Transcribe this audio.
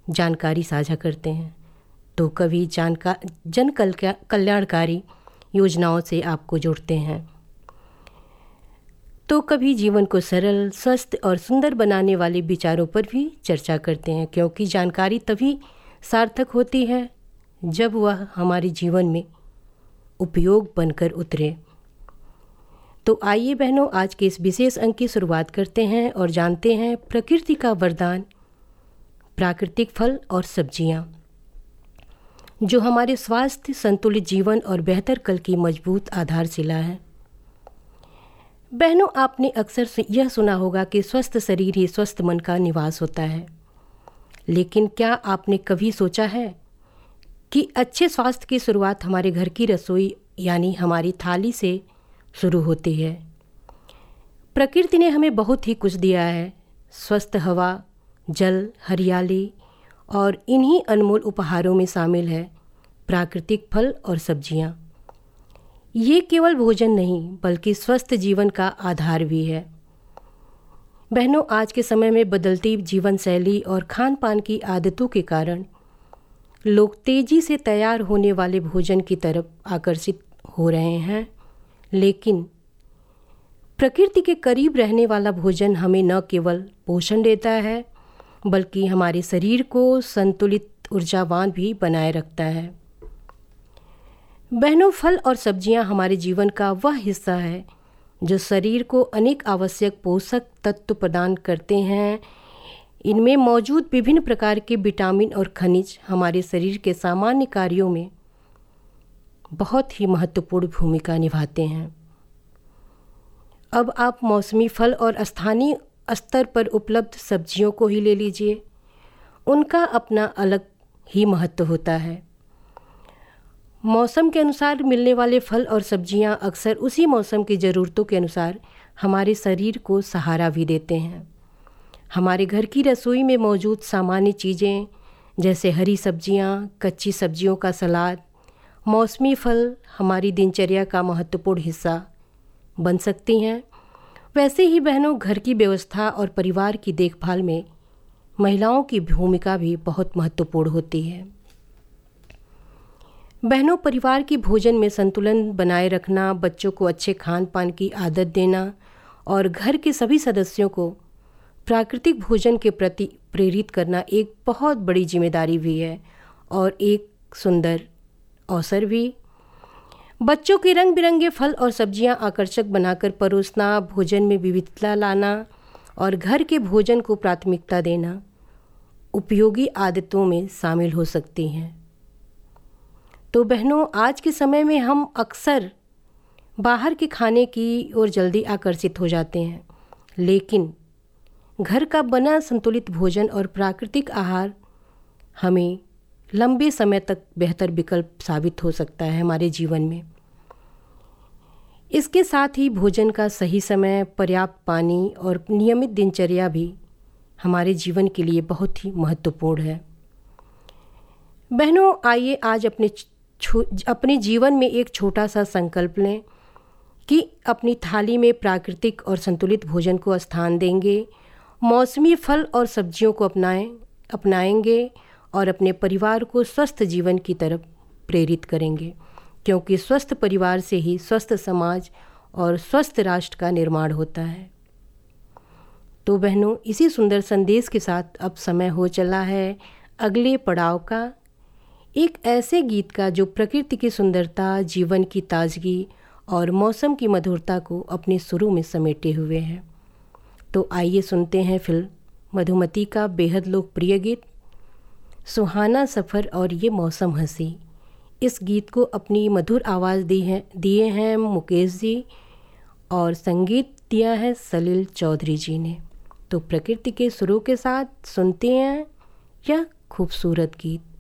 जानकारी साझा करते हैं, तो कभी जन कल्याणकारी योजनाओं से आपको जोड़ते हैं, तो कभी जीवन को सरल, स्वस्थ और सुंदर बनाने वाले विचारों पर भी चर्चा करते हैं, क्योंकि जानकारी तभी सार्थक होती है जब वह हमारे जीवन में उपयोग बनकर उतरे। तो आइए बहनों, आज के इस विशेष अंक की शुरुआत करते हैं और जानते हैं प्रकृति का वरदान, प्राकृतिक फल और सब्जियां, जो हमारे स्वास्थ्य, संतुलित जीवन और बेहतर कल की मजबूत आधारशिला है। बहनों, आपने अक्सर यह सुना होगा कि स्वस्थ शरीर ही स्वस्थ मन का निवास होता है, लेकिन क्या आपने कभी सोचा है कि अच्छे स्वास्थ्य की शुरुआत हमारे घर की रसोई यानी हमारी थाली से शुरू होती है। प्रकृति ने हमें बहुत ही कुछ दिया है, स्वस्थ हवा, जल, हरियाली, और इन्हीं अनमोल उपहारों में शामिल है प्राकृतिक फल और सब्जियां। ये केवल भोजन नहीं बल्कि स्वस्थ जीवन का आधार भी है। बहनों, आज के समय में बदलती जीवन शैली और खान पान की आदतों के कारण लोग तेज़ी से तैयार होने वाले भोजन की तरफ आकर्षित हो रहे हैं, लेकिन प्रकृति के करीब रहने वाला भोजन हमें न केवल पोषण देता है बल्कि हमारे शरीर को संतुलित, ऊर्जावान भी बनाए रखता है। बहनों, फल और सब्जियां हमारे जीवन का वह हिस्सा है जो शरीर को अनेक आवश्यक पोषक तत्व प्रदान करते हैं। इनमें मौजूद विभिन्न प्रकार के विटामिन और खनिज हमारे शरीर के सामान्य कार्यों में बहुत ही महत्वपूर्ण भूमिका निभाते हैं। अब आप मौसमी फल और स्थानीय स्तर पर उपलब्ध सब्जियों को ही ले लीजिए, उनका अपना अलग ही महत्व होता है। मौसम के अनुसार मिलने वाले फल और सब्जियां अक्सर उसी मौसम की ज़रूरतों के अनुसार हमारे शरीर को सहारा भी देते हैं। हमारे घर की रसोई में मौजूद सामान्य चीज़ें जैसे हरी सब्जियां, कच्ची सब्जियों का सलाद, मौसमी फल हमारी दिनचर्या का महत्वपूर्ण हिस्सा बन सकती हैं। वैसे ही बहनों, घर की व्यवस्था और परिवार की देखभाल में महिलाओं की भूमिका भी बहुत महत्वपूर्ण होती है। बहनों, परिवार की भोजन में संतुलन बनाए रखना, बच्चों को अच्छे खान पान की आदत देना और घर के सभी सदस्यों को प्राकृतिक भोजन के प्रति प्रेरित करना एक बहुत बड़ी जिम्मेदारी भी है और एक सुंदर अवसर भी। बच्चों के रंग बिरंगे फल और सब्जियां आकर्षक बनाकर परोसना, भोजन में विविधता लाना और घर के भोजन को प्राथमिकता देना उपयोगी आदतों में शामिल हो सकती हैं। तो बहनों, आज के समय में हम अक्सर बाहर के खाने की ओर जल्दी आकर्षित हो जाते हैं, लेकिन घर का बना संतुलित भोजन और प्राकृतिक आहार हमें लंबे समय तक बेहतर विकल्प साबित हो सकता है हमारे जीवन में। इसके साथ ही भोजन का सही समय, पर्याप्त पानी और नियमित दिनचर्या भी हमारे जीवन के लिए बहुत ही महत्वपूर्ण है। बहनों, आइए आज अपने जीवन में एक छोटा सा संकल्प लें कि अपनी थाली में प्राकृतिक और संतुलित भोजन को स्थान देंगे, मौसमी फल और सब्जियों को अपनाएंगे और अपने परिवार को स्वस्थ जीवन की तरफ प्रेरित करेंगे, क्योंकि स्वस्थ परिवार से ही स्वस्थ समाज और स्वस्थ राष्ट्र का निर्माण होता है। तो बहनों, इसी सुंदर संदेश के साथ अब समय हो चला है अगले पड़ाव का, एक ऐसे गीत का जो प्रकृति की सुंदरता, जीवन की ताजगी और मौसम की मधुरता को अपने सुरों में समेटे हुए है। तो आइए सुनते हैं फिल्म मधुमती का बेहद लोकप्रिय गीत सुहाना सफ़र और ये मौसम हंसी। इस गीत को अपनी मधुर आवाज़ दिए हैं मुकेश जी और संगीत दिया है सलील चौधरी जी ने। तो प्रकृति के सुरों के साथ सुनते हैं यह खूबसूरत गीत।